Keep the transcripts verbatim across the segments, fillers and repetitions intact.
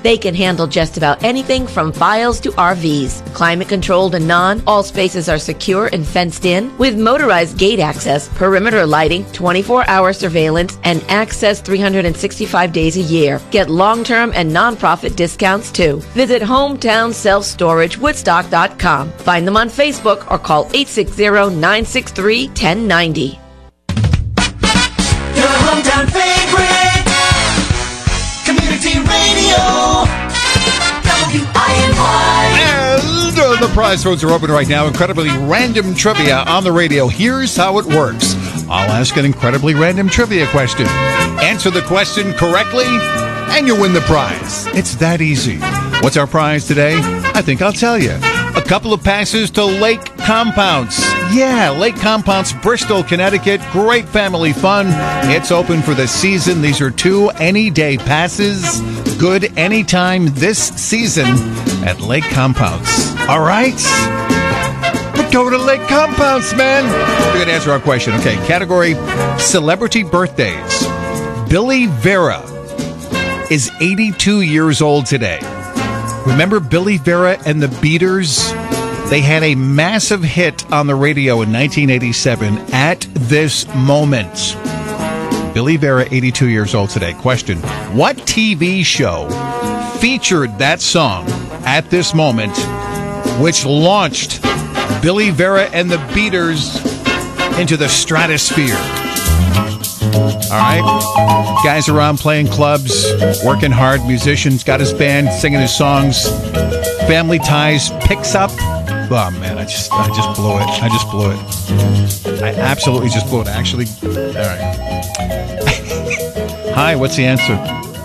They can handle just about anything from files to R Vs. Climate controlled and non, all spaces are secure and fenced in with motorized gate access, perimeter lighting, twenty-four hour surveillance, and access three hundred sixty-five days a year. Get long-term and non-profit discounts too. Visit hometown self storage woodstock dot com. Find them on Facebook or call eight six zero, nine six three, one zero nine zero. Your hometown favorite community radio, W I N Y. And uh, the prize phones are open right now. Incredibly random trivia on the radio. Here's how it works. I'll ask an incredibly random trivia question. Answer the question correctly, and you win the prize. It's that easy. What's our prize today? I think I'll tell you. A couple of passes to Lake Compounce. Yeah, Lake Compounce, Bristol, Connecticut. Great family fun. It's open for the season. These are two any-day passes. Good anytime this season at Lake Compounce. All right? But go to Lake Compounce, man. We're going to answer our question. Okay, category celebrity birthdays. Billy Vera is eighty-two years old today. Remember Billy Vera and the Beaters? They had a massive hit on the radio in nineteen eighty-seven, At This Moment. Billy Vera, eighty-two years old today. Question, what T V show featured that song, At This Moment, which launched Billy Vera and the Beaters into the stratosphere? All right. Guys around playing clubs, working hard, musicians, got his band, singing his songs. Family Ties picks up. Oh, man, I just I just blew it. I just blew it. I absolutely just blew it. Actually, all right. Hi, what's the answer?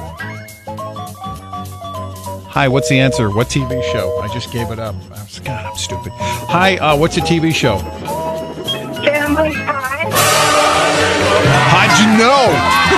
Hi, what's the answer? What T V show? I just gave it up. I was, God, I'm stupid. Hi, uh, what's a T V show? Family Ties. How'd you know?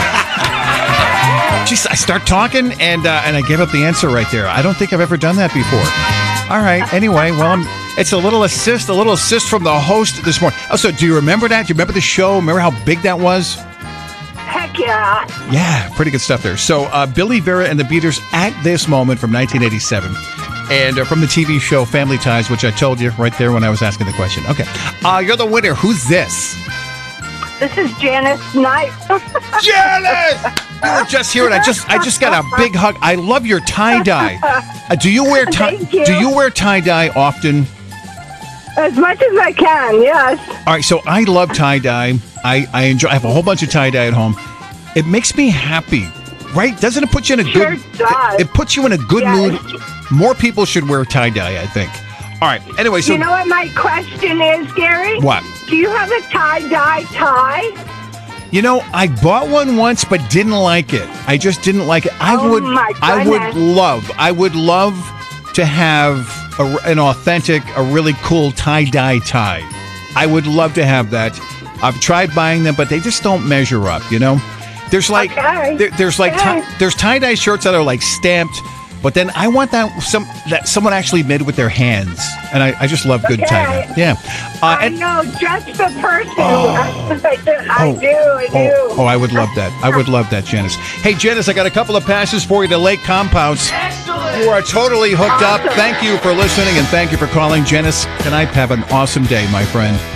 Jeez, I start talking and uh, and I gave up the answer right there. I don't think I've ever done that before. All right. Anyway, well, I'm, it's a little assist, a little assist from the host this morning. Oh, so do you remember that? Do you remember the show? Remember how big that was? Heck yeah. Yeah, pretty good stuff there. So uh, Billy Vera and the Beaters, At This Moment from nineteen eighty-seven. And uh, from the T V show Family Ties, which I told you right there when I was asking the question. Okay. Uh, you're the winner. Who's this? This is Janice Knight. Janice! You were just here, and I just I just got a big hug. I love your tie-dye. Uh, do you wear tie? You. Do you wear tie-dye often? As much as I can, yes. All right, so I love tie-dye. I, I enjoy. I have a whole bunch of tie-dye at home. It makes me happy, right? Doesn't it put you in a sure good? Does. It puts you in a good yeah, mood. More people should wear tie-dye, I think. All right. Anyway, so you know what my question is, Gary? What? Do you have a tie-dye tie? You know, I bought one once, but didn't like it. I just didn't like it. I oh would, my I would love, I would love to have a, an authentic, a really cool tie-dye tie. I would love to have that. I've tried buying them, but they just don't measure up. You know, there's like, okay. there, there's like, okay. tie, there's tie-dye shirts that are like stamped. But then I want that some that someone actually made with their hands, and I, I just love good okay. tie-dye. Yeah, uh, I and, know just the person. Oh, I do. I oh, do. I do. Oh, oh, I would love that. I would love that, Janice. Hey, Janice, I got a couple of passes for you to Lake Compounce. Excellent. You are totally hooked awesome. up. Thank you for listening, and thank you for calling, Janice. Tonight, have an awesome day, my friend.